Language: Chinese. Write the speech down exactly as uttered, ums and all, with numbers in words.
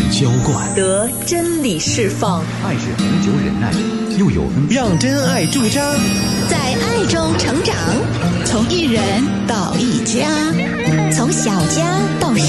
浇灌， 得真理释放。 爱是恒久忍耐，又有恩。 让真爱驻扎， 在爱中成长，从一人到一家，从小家到